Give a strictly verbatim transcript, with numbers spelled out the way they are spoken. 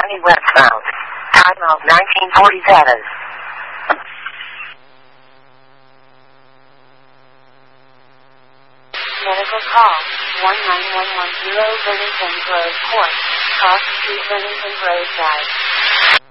County West South. Time of nineteen forty-seven. Medical call, one nine one one zero Bennington Grove Court, Cross Street, Bennington Grove Drive.